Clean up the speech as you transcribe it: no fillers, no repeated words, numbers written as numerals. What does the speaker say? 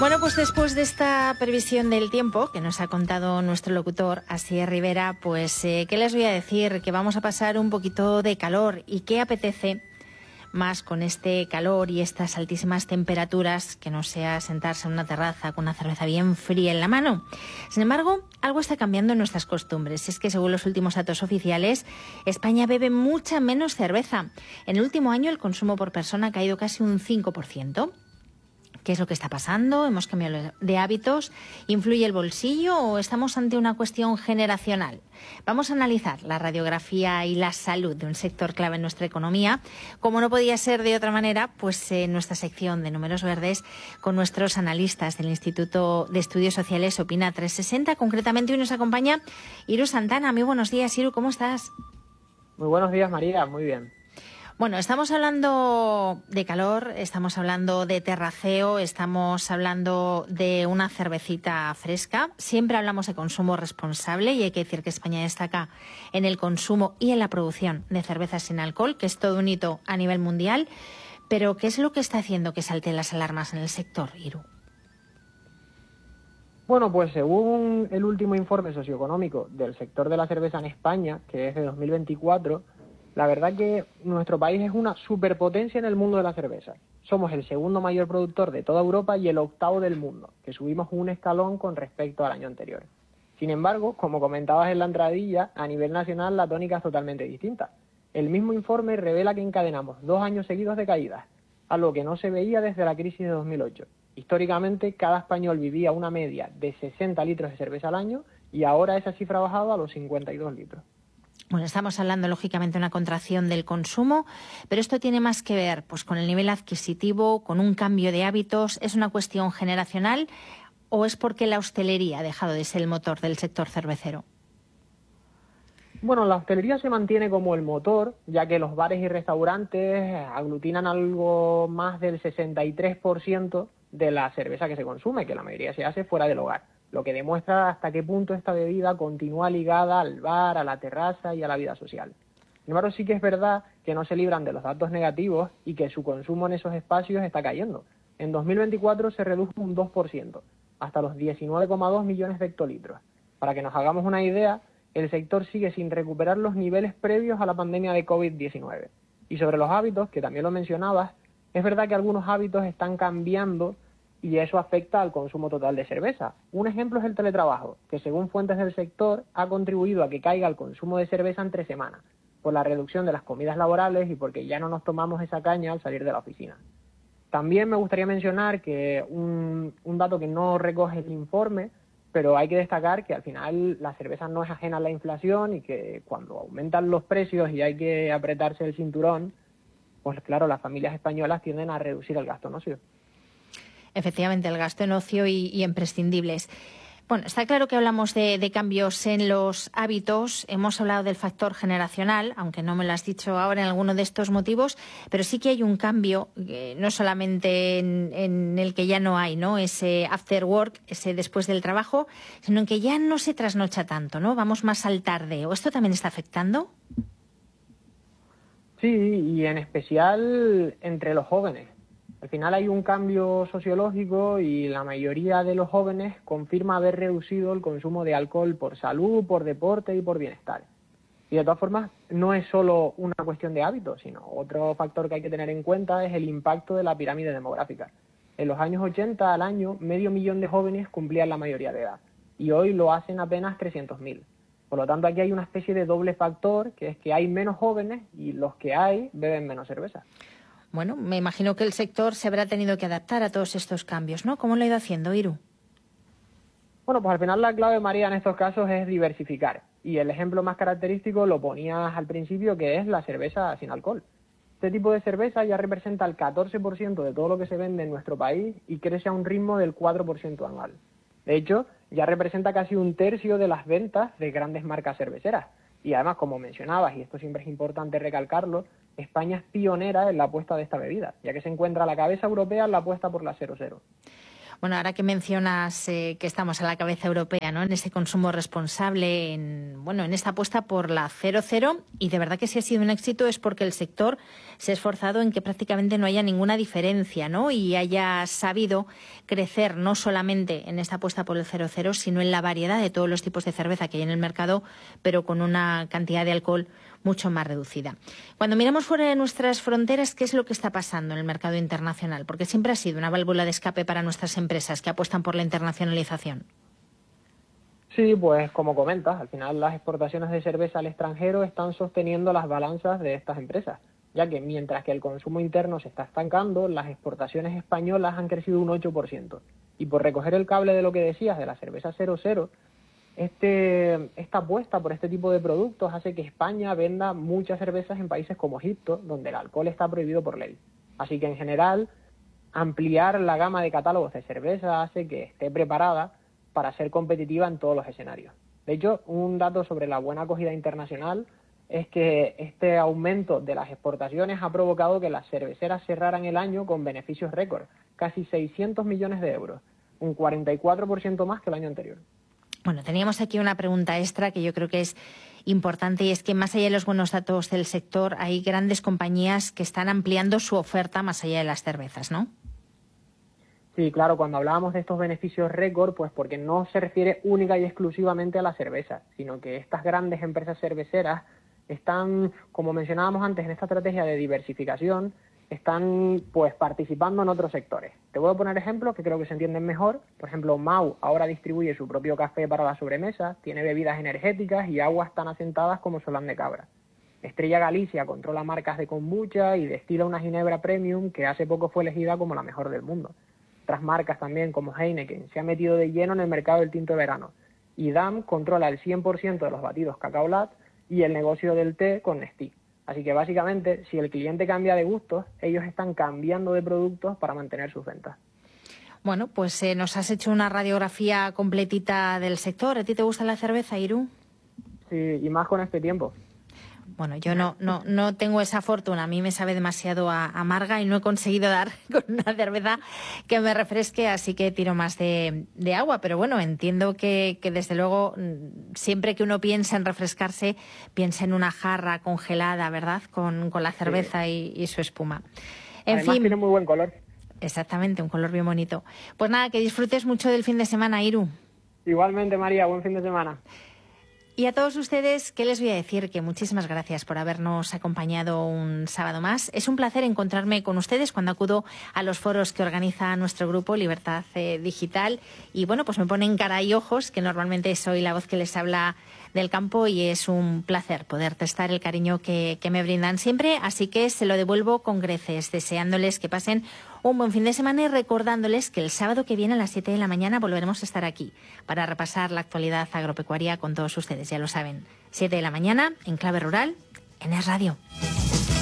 Bueno, pues después de esta previsión del tiempo que nos ha contado nuestro locutor, Asier Rivera, pues ¿qué les voy a decir? Que vamos a pasar un poquito de calor y qué apetece más con este calor y estas altísimas temperaturas que no sea sentarse en una terraza con una cerveza bien fría en la mano. Sin embargo, algo está cambiando en nuestras costumbres. Es que según los últimos datos oficiales, España bebe mucha menos cerveza. En el último año el consumo por persona ha caído casi un 5%. ¿Qué es lo que está pasando? ¿Hemos cambiado de hábitos? ¿Influye el bolsillo o estamos ante una cuestión generacional? Vamos a analizar la radiografía y la salud de un sector clave en nuestra economía, como no podía ser de otra manera, pues en nuestra sección de Números Verdes con nuestros analistas del Instituto de Estudios Sociales Opina 360. Concretamente hoy nos acompaña Iru Santana. Muy buenos días, Iru, ¿cómo estás? Muy buenos días, María, muy bien. Bueno, estamos hablando de calor, estamos hablando de terraceo, estamos hablando de una cervecita fresca. Siempre hablamos de consumo responsable y hay que decir que España destaca en el consumo y en la producción de cervezas sin alcohol, que es todo un hito a nivel mundial. Pero, ¿qué es lo que está haciendo que salten las alarmas en el sector, Iru? Bueno, pues según el último informe socioeconómico del sector de la cerveza en España, que es de 2024, la verdad que nuestro país es una superpotencia en el mundo de la cerveza. Somos el segundo mayor productor de toda Europa y el octavo del mundo, que subimos un escalón con respecto al año anterior. Sin embargo, como comentabas en la entradilla, a nivel nacional la tónica es totalmente distinta. El mismo informe revela que encadenamos 2 años seguidos de caídas, algo que no se veía desde la crisis de 2008. Históricamente, cada español vivía una media de 60 litros de cerveza al año y ahora esa cifra ha bajado a los 52 litros. Bueno, estamos hablando lógicamente de una contracción del consumo, pero esto tiene más que ver pues con el nivel adquisitivo, con un cambio de hábitos. ¿Es una cuestión generacional o es porque la hostelería ha dejado de ser el motor del sector cervecero? Bueno, la hostelería se mantiene como el motor, ya que los bares y restaurantes aglutinan algo más del 63% de la cerveza que se consume, que la mayoría se hace fuera del hogar, lo que demuestra hasta qué punto esta bebida continúa ligada al bar, a la terraza y a la vida social. Sin embargo, sí que es verdad que no se libran de los datos negativos y que su consumo en esos espacios está cayendo. En 2024 se redujo un 2%, hasta los 19,2 millones de hectolitros. Para que nos hagamos una idea, el sector sigue sin recuperar los niveles previos a la pandemia de COVID-19. Y sobre los hábitos, que también lo mencionabas, es verdad que algunos hábitos están cambiando y eso afecta al consumo total de cerveza. Un ejemplo es el teletrabajo, que según fuentes del sector ha contribuido a que caiga el consumo de cerveza entre semanas, por la reducción de las comidas laborales y porque ya no nos tomamos esa caña al salir de la oficina. También me gustaría mencionar que un dato que no recoge el informe, pero hay que destacar que al final la cerveza no es ajena a la inflación y que cuando aumentan los precios y hay que apretarse el cinturón, pues claro, las familias españolas tienden a reducir el gasto en ocio. Efectivamente, el gasto en ocio y imprescindibles. Bueno, está claro que hablamos de cambios en los hábitos, hemos hablado del factor generacional, aunque no me lo has dicho ahora en alguno de estos motivos, pero sí que hay un cambio, no solamente en el que ya no hay, ¿no?, ese after work, ese después del trabajo, sino en que ya no se trasnocha tanto, ¿no? Vamos más al tardeo. ¿Esto también está afectando? Sí, y en especial entre los jóvenes. Al final hay un cambio sociológico y la mayoría de los jóvenes confirma haber reducido el consumo de alcohol por salud, por deporte y por bienestar. Y de todas formas, no es solo una cuestión de hábitos, sino otro factor que hay que tener en cuenta es el impacto de la pirámide demográfica. En los años 80 al año, 500.000 de jóvenes cumplían la mayoría de edad y hoy lo hacen apenas 300.000. Por lo tanto, aquí hay una especie de doble factor, que es que hay menos jóvenes y los que hay beben menos cerveza. Bueno, me imagino que el sector se habrá tenido que adaptar a todos estos cambios, ¿no? ¿Cómo lo ha ido haciendo, Iru? Bueno, pues al final la clave, María, en estos casos es diversificar. Y el ejemplo más característico lo ponías al principio, que es la cerveza sin alcohol. Este tipo de cerveza ya representa el 14% de todo lo que se vende en nuestro país y crece a un ritmo del 4% anual. De hecho, ya representa casi un tercio de las ventas de grandes marcas cerveceras. Y además, como mencionabas, y esto siempre es importante recalcarlo, España es pionera en la apuesta de esta bebida, ya que se encuentra a la cabeza europea en la apuesta por la 0,0. Bueno, ahora que mencionas que estamos a la cabeza europea, ¿no? En ese consumo responsable, en esta apuesta por la 0,0, y de verdad que si ha sido un éxito es porque el sector se ha esforzado en que prácticamente no haya ninguna diferencia, ¿no? Y haya sabido crecer no solamente en esta apuesta por el 0,0, sino en la variedad de todos los tipos de cerveza que hay en el mercado, pero con una cantidad de alcohol mucho más reducida. Cuando miramos fuera de nuestras fronteras, ¿qué es lo que está pasando en el mercado internacional? Porque siempre ha sido una válvula de escape para nuestras empresas que apuestan por la internacionalización. Sí, pues como comentas, al final las exportaciones de cerveza al extranjero están sosteniendo las balanzas de estas empresas, ya que mientras que el consumo interno se está estancando, las exportaciones españolas han crecido un 8%. Y por recoger el cable de lo que decías de la cerveza 0,0, esta apuesta por este tipo de productos hace que España venda muchas cervezas en países como Egipto, donde el alcohol está prohibido por ley. Así que en general, ampliar la gama de catálogos de cerveza hace que esté preparada para ser competitiva en todos los escenarios. De hecho, un dato sobre la buena acogida internacional es que este aumento de las exportaciones ha provocado que las cerveceras cerraran el año con beneficios récord, casi 600 millones de euros, un 44% más que el año anterior. Bueno, teníamos aquí una pregunta extra que yo creo que es importante, y es que más allá de los buenos datos del sector, hay grandes compañías que están ampliando su oferta más allá de las cervezas, ¿no? Sí, claro, cuando hablábamos de estos beneficios récord, pues porque no se refiere única y exclusivamente a la cerveza, sino que estas grandes empresas cerveceras están, como mencionábamos antes, en esta estrategia de diversificación, están pues participando en otros sectores. Te voy a poner ejemplos que creo que se entienden mejor. Por ejemplo, Mau ahora distribuye su propio café para la sobremesa, tiene bebidas energéticas y aguas tan asentadas como Solán de Cabra. Estrella Galicia controla marcas de kombucha y destila una ginebra premium que hace poco fue elegida como la mejor del mundo. Otras marcas también, como Heineken, se han metido de lleno en el mercado del tinto de verano. Y Damm controla el 100% de los batidos Cacao Lat y el negocio del té con Nestlé. Así que básicamente, si el cliente cambia de gustos, ellos están cambiando de productos para mantener sus ventas. Bueno, pues nos has hecho una radiografía completita del sector. ¿A ti te gusta la cerveza, Iru? Sí, y más con este tiempo. Bueno, yo no tengo esa fortuna. A mí me sabe demasiado amarga y no he conseguido dar con una cerveza que me refresque, así que tiro más de agua. Pero bueno, entiendo que desde luego siempre que uno piensa en refrescarse, piensa en una jarra congelada, ¿verdad? Con la cerveza y su espuma. Además, tiene muy buen color. Exactamente, un color bien bonito. Pues nada, que disfrutes mucho del fin de semana, Iru. Igualmente, María, buen fin de semana. Y a todos ustedes, ¿qué les voy a decir? Que muchísimas gracias por habernos acompañado un sábado más. Es un placer encontrarme con ustedes cuando acudo a los foros que organiza nuestro grupo Libertad Digital. Y bueno, pues me ponen cara y ojos, que normalmente soy la voz que les habla del campo, y es un placer poder testar el cariño que me brindan siempre. Así que se lo devuelvo con creces, deseándoles que pasen un buen fin de semana y recordándoles que el sábado que viene a las 7 de la mañana volveremos a estar aquí para repasar la actualidad agropecuaria con todos ustedes, ya lo saben. 7 de la mañana en Clave Rural, en Es Radio.